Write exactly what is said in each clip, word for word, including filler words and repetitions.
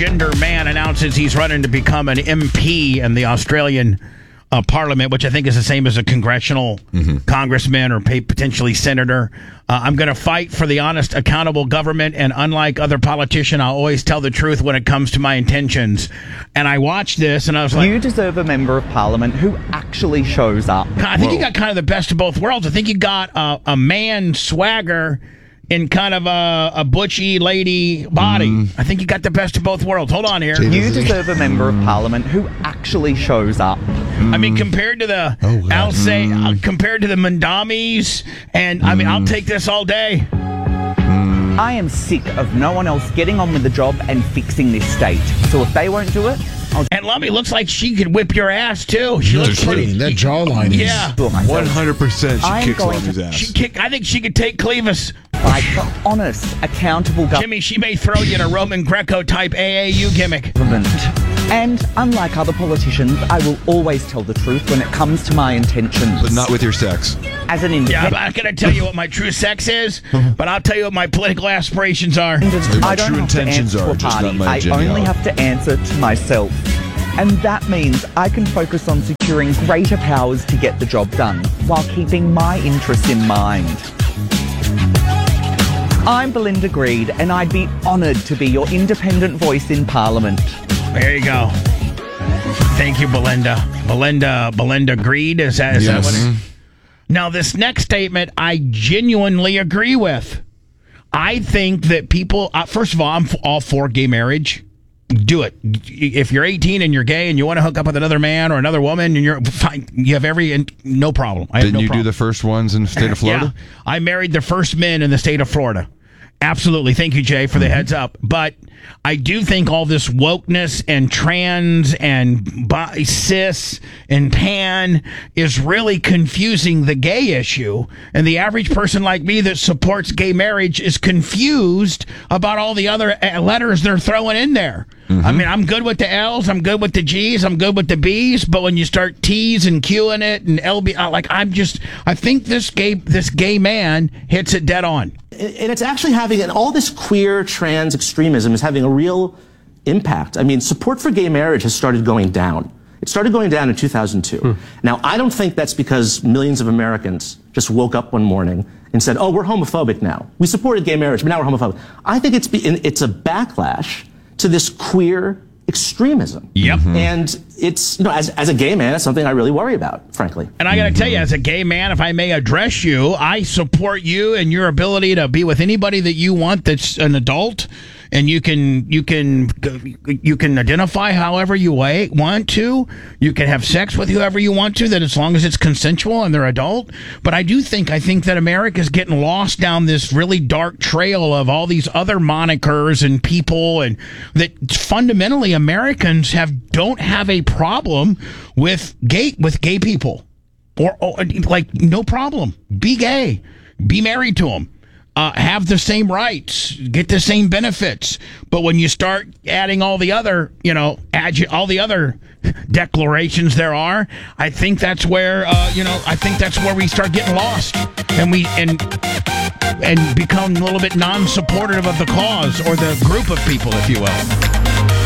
transgender man announces he's running to become an M P in the Australian uh, Parliament, which I think is the same as a congressional mm-hmm. congressman or potentially senator. Uh, I'm going to fight for the honest, accountable government, and unlike other politicians, I'll always tell the truth when it comes to my intentions. And I watched this, and I was like... You deserve a member of parliament who actually shows up. I think Whoa. you got kind of the best of both worlds. I think you got uh, a man swagger in kind of a, a butchy lady body. Mm. I think you got the best of both worlds. Hold on here. You deserve a member of parliament who actually shows up. Mm. I mean, compared to the, oh, I'll say, mm. uh, compared to the Mandamis, and mm. I mean, I'll take this all day. Mm. I am sick of no one else getting on with the job and fixing this state. So if they won't do it, I'll... And Lummy looks like she could whip your ass, too. She no looks kidding. pretty. That jawline is... Yeah. one hundred percent she I'm kicks Lummy's to... ass. She kick, I think she could take Clevis. Fight for honest, accountable government. Jimmy, she may throw you in a Roman Greco type A A U gimmick. And unlike other politicians, I will always tell the truth when it comes to my intentions. But not with your sex. As an independent... Yeah, I'm not going to tell you what my true sex is, but I'll tell you what my political aspirations are. I don't have to answer to a party. I only have to answer to myself. And that means I can focus on securing greater powers to get the job done, while keeping my interests in mind. I'm Belinda Greed, and I'd be honoured to be your independent voice in Parliament. There you go. Thank you, Belinda. Belinda, Belinda Greed, is that, is yes. that what it, Now, this next statement, I genuinely agree with. I think that people, uh, first of all, I'm all for gay marriage. Do it. If you're eighteen and you're gay and you want to hook up with another man or another woman, and you're fine, you have every no problem. I have Didn't no you problem. do the first ones in the state of Florida? Yeah, I married the first men in the state of Florida. Absolutely. Thank you, Jay, for the mm-hmm. heads up. But I do think all this wokeness and trans and bi- cis and pan is really confusing the gay issue. And the average person like me that supports gay marriage is confused about all the other letters they're throwing in there. Mm-hmm. I mean, I'm good with the L's, I'm good with the G's, I'm good with the B's, but when you start T's and Q'ing it and L B, like I'm just, I think this gay, this gay man hits it dead on. And it's actually having, and all this queer trans extremism is having a real impact. I mean, support for gay marriage has started going down. It started going down in two thousand two. Hmm. Now, I don't think that's because millions of Americans just woke up one morning and said, oh, we're homophobic now. We supported gay marriage, but now we're homophobic. I think it's, it's a backlash to this queer extremism. Yep. Mm-hmm. And it's, you know, as, as a gay man, it's something I really worry about, frankly. And I got to mm-hmm. tell you, as a gay man, if I may address you, I support you and your ability to be with anybody that you want that's an adult. And you can you can you can identify however you want to. You can have sex with whoever you want to, that as long as it's consensual and they're adult. But I do think I think that America's getting lost down this really dark trail of all these other monikers and people, and that fundamentally Americans have don't have a problem with gay with gay people, or, or like no problem. Be gay, be married to them. Uh, have the same rights, get the same benefits. But when you start adding all the other, you know, adu- all the other declarations there are, I think that's where, uh, you know, I think that's where we start getting lost, and we and and become a little bit non-supportive of the cause or the group of people, if you will.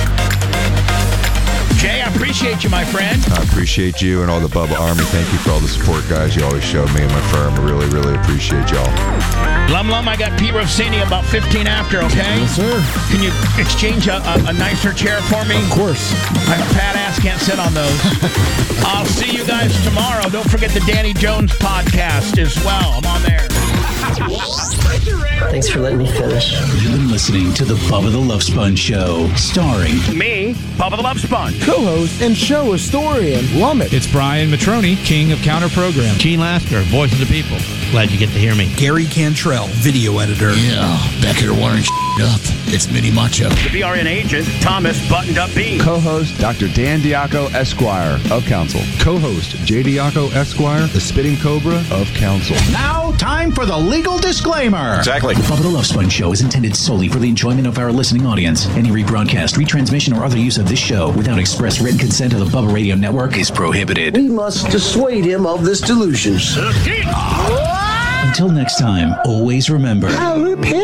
Jay, I appreciate you, my friend. I appreciate you and all the Bubba Army. Thank you for all the support, guys. You always show me and my firm. I really, really appreciate y'all. Lum Lum, I got Pete Rossini about fifteen after, okay? Yes, sir. Can you exchange a, a, a nicer chair for me? Of course. My fat ass can't sit on those. I'll see you guys tomorrow. Don't forget the Danny Jones podcast as well. I'm on there. Thanks for letting me finish. You've been listening to the Bubba the Love Sponge Show, starring me, Bubba the Love Sponge, co-host and show historian Lummit. It's Brian Matroni, king of counter program. Gene Lasker, voice of the people. Glad you get to hear me. Gary Cantrell, video editor. Yeah, back here wiring up. It's Mini Macho. The B R N agent, Thomas Buttoned Up B. Co-host, Doctor Dan Diaco, Esquire, of Council. Co-host, J. Diaco, Esquire, the Spitting Cobra of Council. Now, time for the legal disclaimer. Exactly. The Bubba the Love Sponge Show is intended solely for the enjoyment of our listening audience. Any rebroadcast, retransmission, or other use of this show without express written consent of the Bubba Radio Network is prohibited. We must dissuade him of this delusion. Until next time, always remember... I'll repent.